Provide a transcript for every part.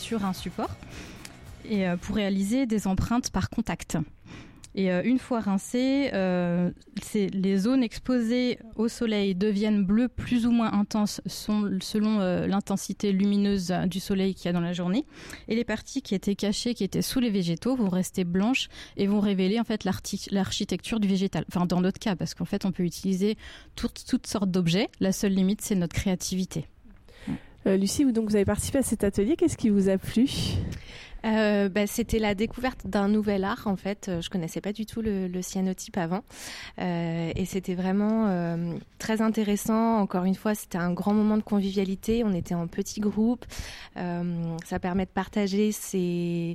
sur un support et pour réaliser des empreintes par contact. Et une fois rincées, les zones exposées au soleil deviennent bleues plus ou moins intenses selon l'intensité lumineuse du soleil qu'il y a dans la journée. Et les parties qui étaient cachées, qui étaient sous les végétaux, vont rester blanches et vont révéler en fait l'architecture du végétal. Enfin, dans notre cas, parce qu'en fait, on peut utiliser toutes sortes d'objets. La seule limite, c'est notre créativité. Lucie, vous avez participé à cet atelier. Qu'est-ce qui vous a plu ? C'était la découverte d'un nouvel art en fait. Je connaissais pas du tout le cyanotype avant et c'était vraiment très intéressant. Encore une fois, c'était un grand moment de convivialité. On était en petits groupes. Ça permet de partager son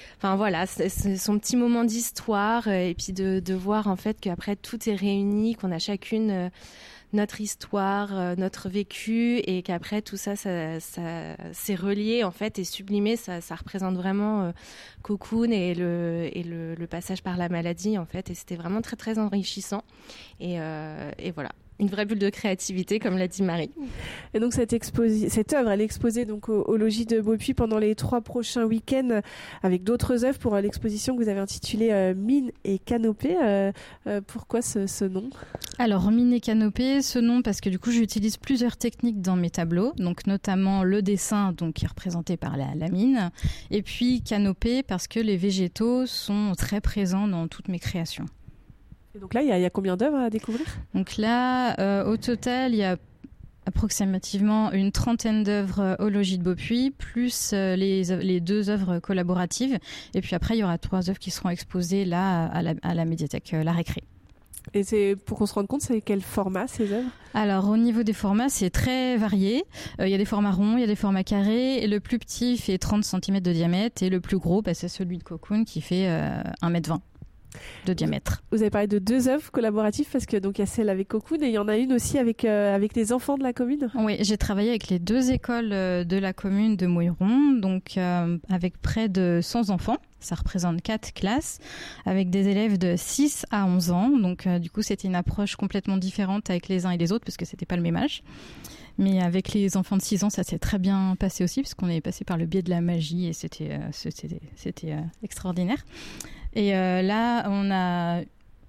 petit moment d'histoire et puis de voir en fait qu'après tout est réuni, qu'on a chacune notre histoire, notre vécu, et qu'après tout ça s'est relié en fait et sublimé. Ça représente vraiment Cocoon et le passage par la maladie en fait. Et c'était vraiment très très enrichissant. Et voilà. Une vraie bulle de créativité, comme l'a dit Marie. Et donc cette œuvre, elle est exposée donc au logis de Beaupuy pendant les 3 prochains week-ends, avec d'autres œuvres pour l'exposition que vous avez intitulée Mine et Canopée. Pourquoi ce nom ? Alors Mine et Canopée, ce nom parce que du coup j'utilise plusieurs techniques dans mes tableaux, donc notamment le dessin, donc qui est représenté par la mine, et puis Canopée parce que les végétaux sont très présents dans toutes mes créations. Et donc là, il y a combien d'œuvres à découvrir ? Donc là, au total, il y a approximativement une 30aine d'œuvres au logis de Beaupuy, plus les 2 œuvres collaboratives. Et puis après, il y aura 3 œuvres qui seront exposées là à la médiathèque La Récré. Et c'est pour qu'on se rende compte, c'est quel format ces œuvres ? Alors au niveau des formats, c'est très varié. Il y a des formats ronds, il y a des formats carrés. Et le plus petit fait 30 cm de diamètre et le plus gros, c'est celui de Cocoon qui fait 1,20 m. De diamètre. Vous avez parlé de 2 œuvres collaboratives parce que donc il y a celle avec Cocoon et il y en a une aussi avec les enfants de la commune. Oui, j'ai travaillé avec les 2 écoles de la commune de Mouilleron, donc avec près de 100 enfants. Ça représente 4 classes avec des élèves de 6 à 11 ans. Donc du coup, c'était une approche complètement différente avec les uns et les autres parce que c'était pas le même âge. Mais avec les enfants de 6 ans, ça s'est très bien passé aussi parce qu'on est passé par le biais de la magie et c'était extraordinaire. Et là, on a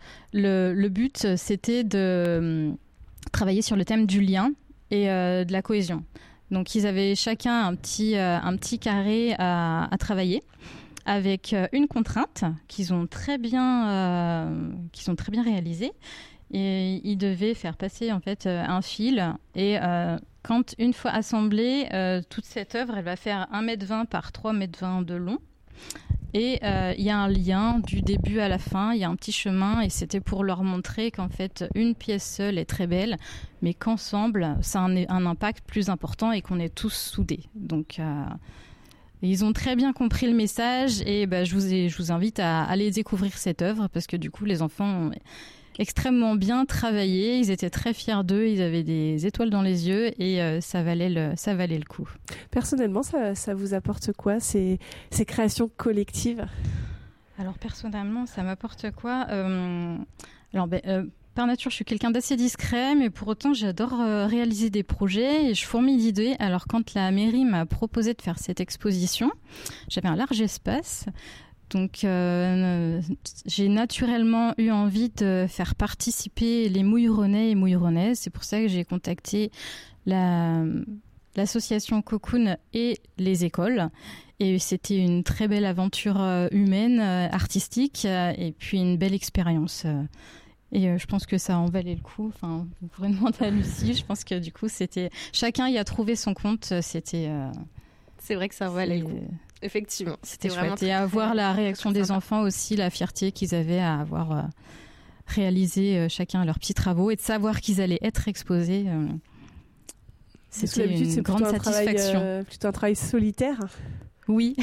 le but, c'était de travailler sur le thème du lien et de la cohésion. Donc, ils avaient chacun un petit carré à travailler avec une contrainte qu'ils ont très bien réalisée. Et ils devaient faire passer en fait un fil et quand une fois assemblée, toute cette œuvre, elle va faire 1,20 m par 3,20 m de long. Et il y a un lien du début à la fin, il y a un petit chemin et c'était pour leur montrer qu'en fait une pièce seule est très belle mais qu'ensemble ça a un impact plus important et qu'on est tous soudés. Donc ils ont très bien compris le message et je vous invite à aller découvrir cette œuvre parce que du coup les enfants ont extrêmement bien travaillé, ils étaient très fiers d'eux, ils avaient des étoiles dans les yeux et ça valait le coup. Personnellement, ça vous apporte quoi ces créations collectives ? Alors personnellement, ça m'apporte quoi ? Par nature, je suis quelqu'un d'assez discret, mais pour autant, j'adore réaliser des projets et je fourmille d'idées. Alors quand la mairie m'a proposé de faire cette exposition, j'avais un large espace. Donc, j'ai naturellement eu envie de faire participer les Mouilleronnais et Mouilleronnaises. C'est pour ça que j'ai contacté l'association Cocoon et les écoles. Et c'était une très belle aventure humaine, artistique, et puis une belle expérience. Et je pense que ça en valait le coup. Enfin, vous pourrez demander à Lucie. Je pense que du coup, chacun y a trouvé son compte. C'est vrai que ça en valait le coup. Effectivement, c'était vraiment chouette. Et à voir la réaction des enfants aussi, la fierté qu'ils avaient à avoir réalisé chacun leurs petits travaux et de savoir qu'ils allaient être exposés. C'était une grande satisfaction. Plutôt un travail solitaire. Oui.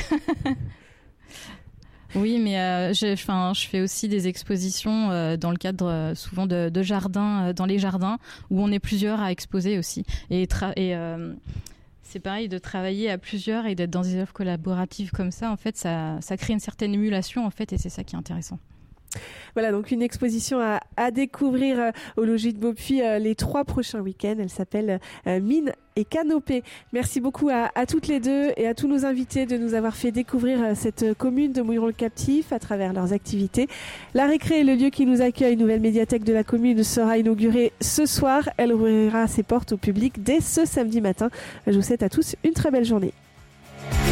Oui, mais je fais aussi des expositions dans le cadre souvent de jardins, dans les jardins, où on est plusieurs à exposer aussi. C'est pareil de travailler à plusieurs et d'être dans des œuvres collaboratives comme ça. En fait, ça crée une certaine émulation, en fait, et c'est ça qui est intéressant. Voilà, donc une exposition à découvrir au logis de Beaupuy les 3 prochains week-ends. Elle s'appelle Mine et Canopée. Merci beaucoup à toutes les deux et à tous nos invités de nous avoir fait découvrir cette commune de Mouilleron-le-Captif à travers leurs activités. La Récré, le lieu qui nous accueille, nouvelle médiathèque de la commune, sera inaugurée ce soir. Elle ouvrira ses portes au public dès ce samedi matin. Je vous souhaite à tous une très belle journée.